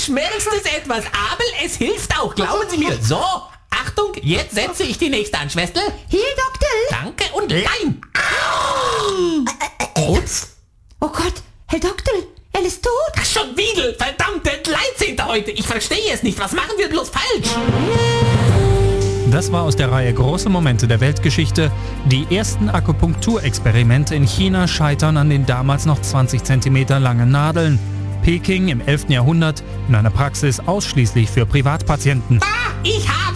schmerzt es etwas, aber es hilft auch, glauben Sie mir. So, Achtung, jetzt setze ich die nächste an, Schwester. Hier, Doktor. Danke und Leim. Ups. Oh Gott, Herr Doktor, er ist tot. Ach, schon wieder, verdammt, der 13. heute. Ich verstehe es nicht, was machen wir bloß falsch? Das war aus der Reihe Große Momente der Weltgeschichte. Die ersten Akupunkturexperimente in China scheitern an den damals noch 20 cm langen Nadeln. Peking im 11. Jahrhundert in einer Praxis ausschließlich für Privatpatienten. Ich hab's!